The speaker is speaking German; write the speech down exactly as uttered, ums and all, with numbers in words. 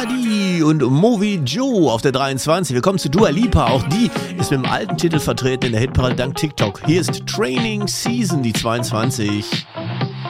Cardi und Movi Joe auf der dreiundzwanzig. Willkommen zu Dua Lipa. Auch die ist mit dem alten Titel vertreten in der Hitparade dank TikTok. Hier ist Training Season, die zweiundzwanzig.